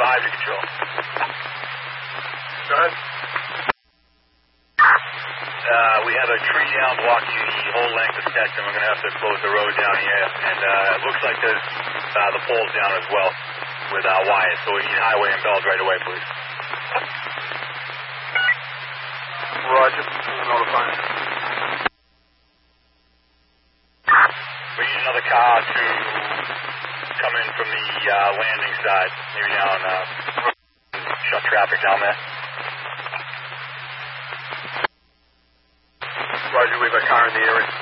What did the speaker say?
5 to control. Go ahead. We have a tree down blocking the whole length of section. We're going to have to close the road down here. And it looks like there's the poles down as well with wires. So we need highway and bells right away, please. Roger. Notifying. We need another car to come in from the landing side. Maybe down, shut traffic down there. Roger, we have a car in the area.